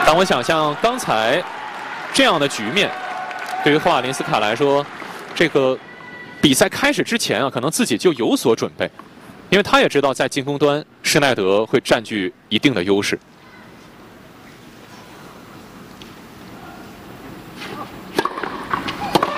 但我想象刚才这样的局面，对于霍瓦林斯卡来说，这个比赛开始之前啊，可能自己就有所准备，因为他也知道在进攻端施耐德会占据一定的优势。